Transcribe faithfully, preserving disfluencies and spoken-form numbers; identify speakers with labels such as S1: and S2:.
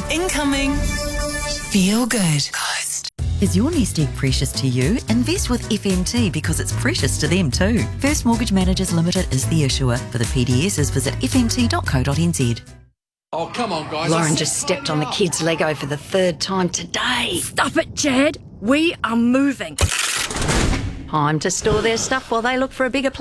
S1: Incoming. Feel good. Coast.
S2: Is your nest egg precious to you? Invest with F M T because it's precious to them too. First Mortgage Managers Limited is the issuer. For the P D Ss, visit f m t dot co dot n z.
S3: Oh, come on, guys.
S4: Lauren just stepped on the kids' Lego for the third time today.
S5: Stop it, Chad. We are moving.
S4: Time to store their stuff while they look for a bigger place.